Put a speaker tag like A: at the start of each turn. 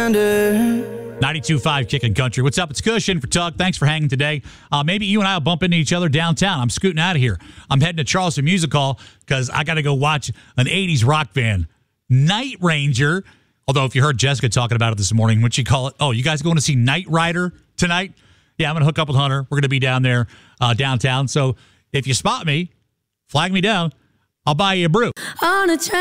A: surrender.
B: 92.5 Kickin' Country. What's up? It's Cushion for Tug. Thanks for hanging today. Maybe you and I will bump into each other downtown. I'm scooting out of here. I'm heading to Charleston Music Hall because I got to go watch an 80s rock band, Night Ranger. Although if you heard Jessica talking about it this morning, what'd she call it? Oh, you guys going to see Knight Rider tonight? Yeah, I'm going to hook up with Hunter. We're going to be down there downtown. So if you spot me, flag me down. I'll buy you a brew.
C: On a train.